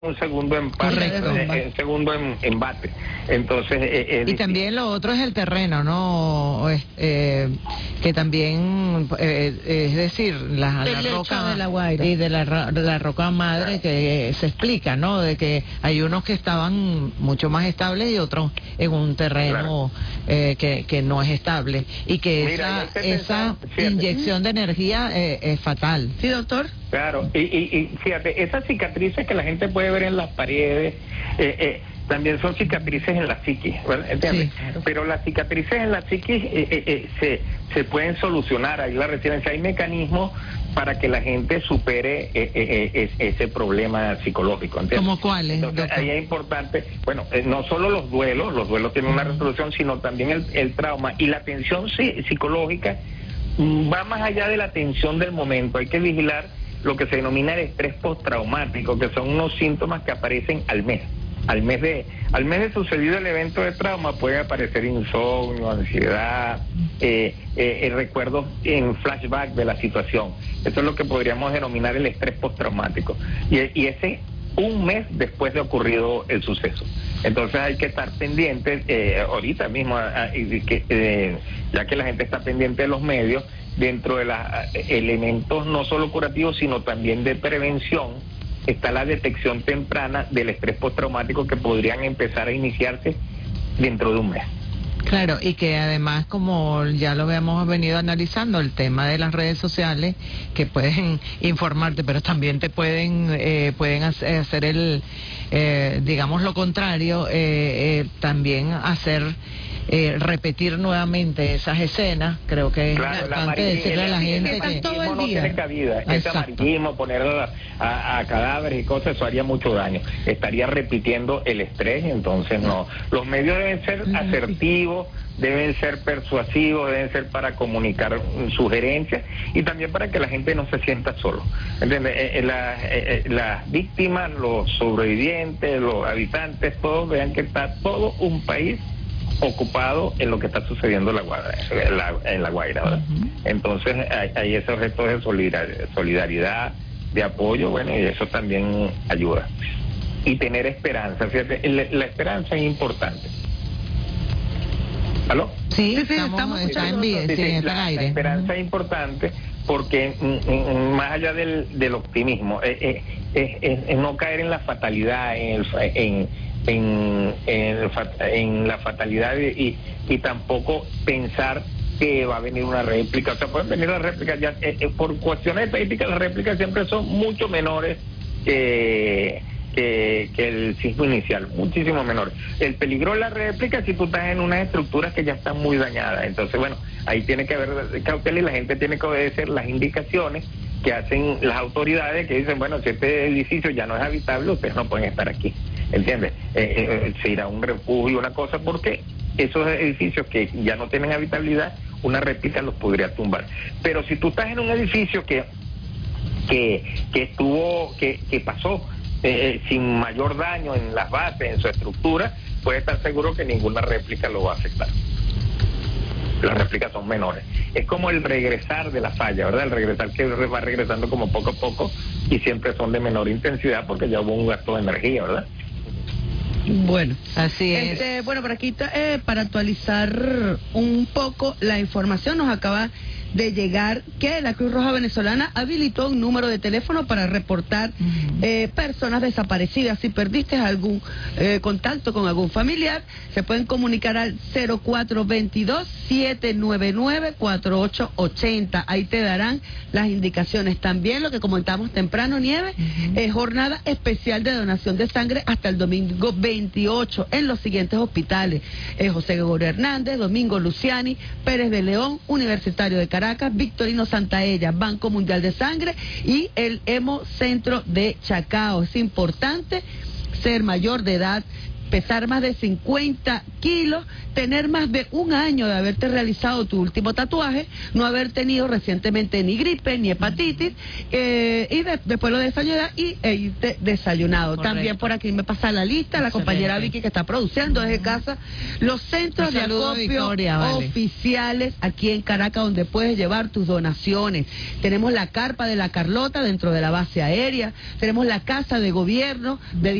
un segundo empate, embate. Entonces, y también lo otro es el terreno, ¿no? Que también, es decir, la roca de La Guaira y de la roca madre, que se explica, ¿no? De que hay unos que estaban mucho más estables y otros en un terreno que no es estable, y que esa inyección de energía es fatal. ¿Sí, doctor? Claro, y fíjate, esas cicatrices que la gente puede ver en las paredes, también son cicatrices en la psiquis, ¿entiendes? Sí, claro. Pero las cicatrices en la psiquis se pueden solucionar, hay la resiliencia, hay mecanismos para que la gente supere ese problema psicológico, ¿entiendes? ¿Cómo cuáles? Entonces, ahí es importante, bueno, no solo los duelos tienen una resolución, sino también el trauma, y la atención psicológica va más allá de la atención del momento. Hay que vigilar lo que se denomina el estrés postraumático, que son unos síntomas que aparecen al mes. Al mes de sucedido el evento de trauma puede aparecer insomnio, ansiedad, recuerdos en flashback de la situación. Eso es lo que podríamos denominar el estrés postraumático. Y ese un mes después de ocurrido el suceso. Entonces hay que estar pendientes ahorita mismo, ya que la gente está pendiente de los medios, dentro de los elementos no solo curativos, sino también de prevención, está la detección temprana del estrés postraumático, que podrían empezar a iniciarse dentro de un mes. Claro, y que además, como ya lo habíamos venido analizando, el tema de las redes sociales, que pueden informarte, pero también te pueden hacer digamos lo contrario, también hacer repetir nuevamente esas escenas. Creo que es importante decirle a la gente que todo el no día tiene cabida. Ese amarillismo, poner a cadáveres y cosas, eso haría mucho daño. Estaría repitiendo el estrés, entonces no. Los medios deben ser asertivos, deben ser persuasivos, deben ser para comunicar sugerencias, y también para que la gente no se sienta solo, ¿entiendes? Las víctimas, los sobrevivientes, los habitantes, todos vean que está todo un país ocupado en lo que está sucediendo en La Guaira, ¿verdad? Entonces hay esos gestos de solidaridad, de apoyo, bueno, y eso también ayuda. Y tener esperanza, fíjate, la esperanza es importante. ¿Aló? Sí, estamos escuchando. La esperanza es importante, porque más allá del optimismo, es no caer en la fatalidad, en la fatalidad, y tampoco pensar que va a venir una réplica. O sea, pueden venir las réplicas, ya por cuestiones estadísticas, las réplicas siempre son mucho menores que el sismo inicial, muchísimo menor. El peligro de la réplica si tú estás en unas estructuras que ya están muy dañadas. Entonces, bueno, ahí tiene que haber cautela, y la gente tiene que obedecer las indicaciones que hacen las autoridades, que dicen, bueno, si este edificio ya no es habitable, ustedes no pueden estar aquí, ¿entiendes? Se irá a un refugio, una cosa, porque esos edificios que ya no tienen habitabilidad, una réplica los podría tumbar. Pero si tú estás en un edificio que pasó sin mayor daño en las bases, en su estructura, puede estar seguro que ninguna réplica lo va a afectar. Las réplicas son menores. Es como el regresar de la falla, ¿verdad? El regresar que va regresando como poco a poco, y siempre son de menor intensidad porque ya hubo un gasto de energía, ¿verdad? Bueno, así es. Bueno, por aquí para actualizar un poco la información, nos acaba de llegar que la Cruz Roja Venezolana habilitó un número de teléfono para reportar personas desaparecidas. Si perdiste algún contacto con algún familiar, se pueden comunicar al 0422-799-4880. Ahí te darán las indicaciones. También lo que comentamos temprano, Nieves, jornada especial de donación de sangre hasta el domingo 28 en los siguientes hospitales: José Gregorio Hernández, Domingo Luciani, Pérez de León, Universitario de Caracas, Victorino Santaella, Banco Mundial de Sangre y el Hemo Centro de Chacao. Es importante ser mayor de edad, pesar más de 50 kilos, tener más de un año de haberte realizado tu último tatuaje, no haber tenido recientemente ni gripe ni hepatitis, y después lo desayunar y irte desayunado. Correcto. También por aquí me pasa la lista, la compañera Vicky, que está produciendo desde casa, los centros de acopio oficiales aquí en Caracas, donde puedes llevar tus donaciones. Tenemos la carpa de la Carlota dentro de la base aérea, tenemos la casa de gobierno de